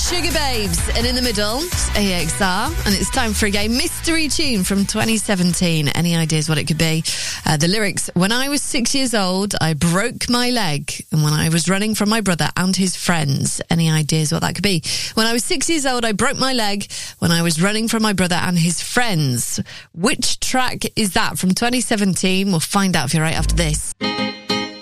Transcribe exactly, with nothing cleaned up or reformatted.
Sugar Babes, and in the middle, it's A X R, and it's time for a game mystery tune from twenty seventeen. Any ideas what it could be? Uh, the lyrics: when I was six years old, I broke my leg, and when I was running from my brother and his friends. Any ideas what that could be? When I was six years old, I broke my leg, when I was running from my brother and his friends. Which track is that from twenty seventeen? We'll find out if you're right after this.